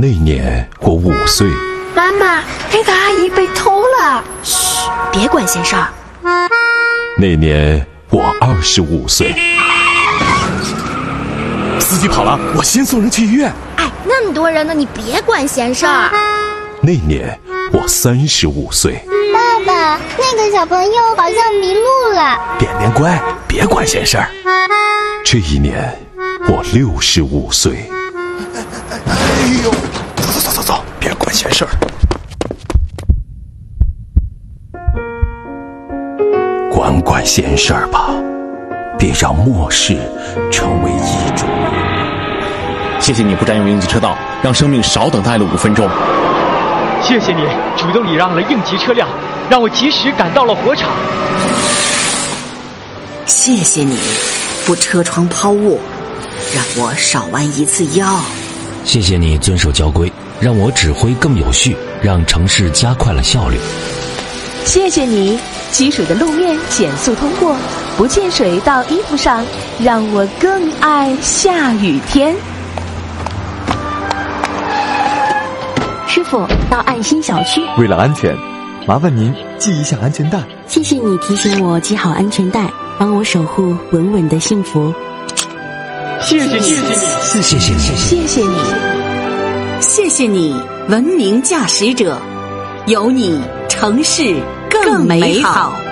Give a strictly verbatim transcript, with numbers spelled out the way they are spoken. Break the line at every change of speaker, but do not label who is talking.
那年我五岁。
妈妈，那个阿姨被偷了。
嘘，别管闲事儿。
那年我二十五岁。
司机跑了，我先送人去医院。
哎，那么多人呢，你别管闲事儿。
那年我三十五岁。
爸爸，那个小朋友好像迷路了。
点点乖，别管闲事儿。
这一年我六十五岁。
哎呦，走走走走走，别管闲事儿。
管管闲事儿吧，别让末世成为遗嘱。
谢谢你不占用应急车道，让生命少等待了五分钟。
谢谢你主动礼让了应急车辆，让我及时赶到了火场。
谢谢你不车窗抛物，让我少弯一次腰。
谢谢你遵守交规，让我指挥更有序，让城市加快了效率。
谢谢你积水的路面减速通过，不溅水到衣服上，让我更爱下雨天。
师傅，到爱心小区。
为了安全，麻烦您系一下安全带。
谢谢你提醒我系好安全带，帮我守护稳稳的幸福。
谢谢你，谢谢你，
谢谢你，
谢谢你，
谢谢你，文明驾驶者，有你城市更美好。